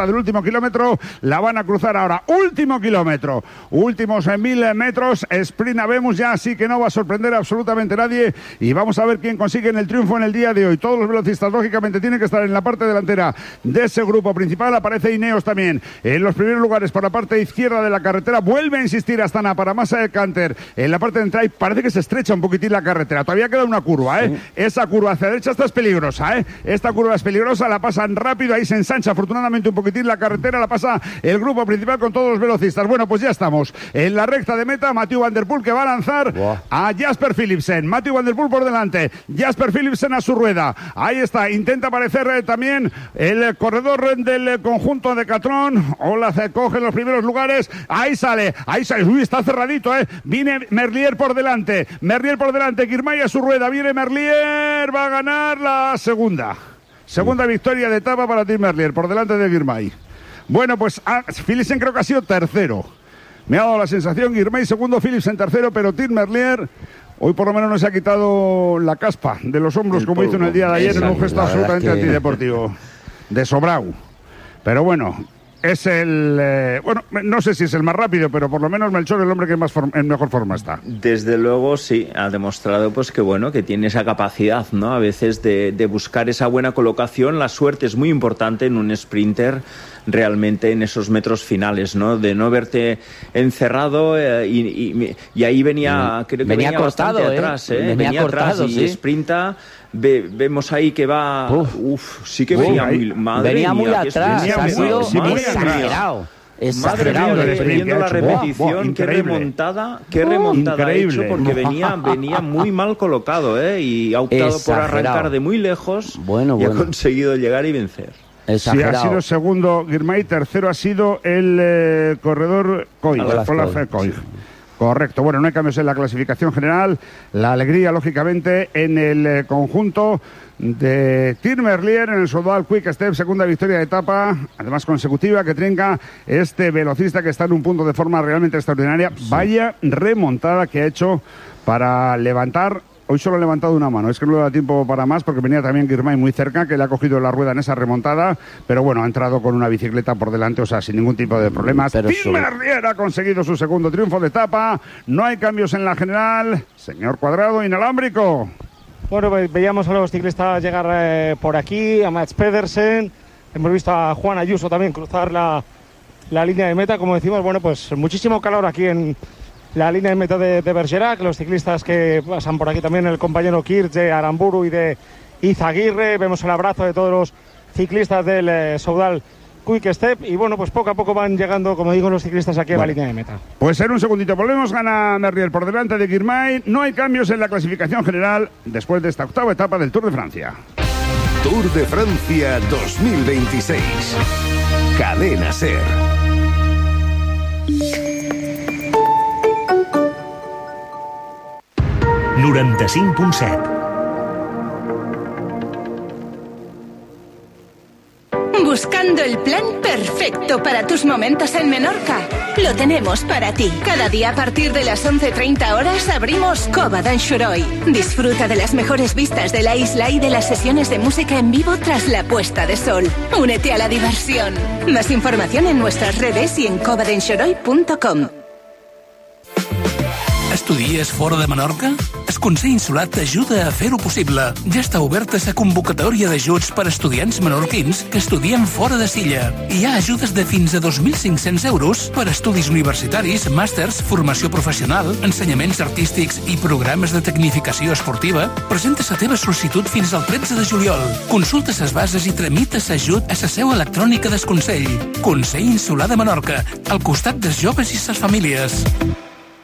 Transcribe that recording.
recta del último kilómetro la van a cruzar ahora. Último kilómetro, últimos 1000 metros, sprint habemos ya, así que no va a sorprender absolutamente nadie y vamos a ver quién consigue el triunfo en el día de hoy. Todos los velocistas lógicamente tienen que estar en la parte delantera de ese grupo principal. Aparece Ineos también en los primeros lugares por la parte izquierda de la carretera. Vuelve a insistir Astana para Massa de Canter en la parte de entrada y parece que se estrecha un poquitín la carretera. Todavía queda una curva, sí. Esa curva hacia la derecha esta es peligrosa, Esta curva es peligrosa, la pasan rápido, ahí se ensancha afortunadamente un poquitín la carretera, la pasa el grupo principal con todos los velocistas. Bueno, pues ya estamos en la recta de meta. Mathieu van der Poel que va a lanzar a Jasper Philipsen. Mathieu van der Poel por delante, Jasper Philipsen a su rueda. Ahí está, intenta aparecer también el corredor del conjunto de Catrón. Ola se coge en los primeros lugares. Ahí sale. Uy, está cerradito, Viene Merlier por delante. Girmay a su rueda. Viene Merlier. Va a ganar la segunda victoria de etapa para Tim Merlier por delante de Girmay. Bueno, pues Philipsen creo que ha sido tercero. Me ha dado la sensación, Girmay segundo, Philipsen tercero, pero Tim Merlier hoy por lo menos no se ha quitado la caspa de los hombros como hizo en el día de ayer en un gesto absolutamente antideportivo. De sobrao. Pero bueno, es bueno, no sé si es el más rápido, pero por lo menos Melchor es el hombre que en mejor forma está. Desde luego sí, ha demostrado pues que bueno, que tiene esa capacidad, ¿no? A veces de buscar esa buena colocación. La suerte es muy importante en un sprinter, realmente en esos metros finales, ¿no? De no verte encerrado y ahí venía, creo que venía bastante atrás, venía cortado, atrás y sí. Sprinta. Vemos ahí que va. Sí que venía muy. Venía muy atrás. Ha sido exagerado. Viendo la repetición, qué remontada ha hecho, porque venía muy mal colocado, y ha optado por arrancar de muy lejos y ha conseguido llegar y vencer. Sí, ha sido segundo Girmay, tercero ha sido el corredor Olaf Koig. Correcto, bueno, no hay cambios en la clasificación general. La alegría, lógicamente, en el conjunto de Tim Merlier en el Soudal Quick Step, segunda victoria de etapa, además consecutiva, que trinca este velocista que está en un punto de forma realmente extraordinaria. Sí. Vaya remontada que ha hecho para levantar. Hoy solo ha levantado una mano, es que no le da tiempo para más porque venía también Girmay muy cerca, que le ha cogido la rueda en esa remontada, pero bueno, ha entrado con una bicicleta por delante, o sea, sin ningún tipo de problemas. Tim Merlier ha conseguido su segundo triunfo de etapa, no hay cambios en la general. Señor Cuadrado, inalámbrico. Bueno, pues veíamos a los ciclistas llegar por aquí, a Mats Pedersen, hemos visto a Juan Ayuso también cruzar la línea de meta, como decimos, bueno, pues muchísimo calor aquí en la línea de meta de Bergerac, los ciclistas que pasan por aquí también, el compañero Kirch de Aramburu y de Izaguirre, vemos el abrazo de todos los ciclistas del Soudal Quick Step y bueno, pues poco a poco van llegando, como digo, los ciclistas aquí a la línea de meta. Pues en un segundito volvemos, gana Merlier por delante de Girmay, no hay cambios en la clasificación general después de esta octava etapa del Tour de Francia. Tour de Francia 2026. Cadena SER. Buscando el plan perfecto para tus momentos en Menorca. Lo tenemos para ti. Cada día a partir de las 11:30 horas abrimos Cova d'Anxoroi. Disfruta de las mejores vistas de la isla y de las sesiones de música en vivo tras la puesta de sol. Únete a la diversión. Más información en nuestras redes i en covadanxoroi.com. Estudies fora de Menorca? El Consell Insular t'ajuda a fer-ho possible. Ja està oberta la convocatòria d'ajuts per a estudiants menorquins que estudien fora de Silla. Hi ha ajudes de fins a 2.500 euros per a estudis universitaris, màsters, formació professional, ensenyaments artístics i programes de tecnificació esportiva. Presenta la teva sol·licitud fins al 13 de juliol. Consulta les bases i tramita l'ajut a la seu electrònica del Consell. Consell Insular de Menorca, al costat dels joves i les famílies.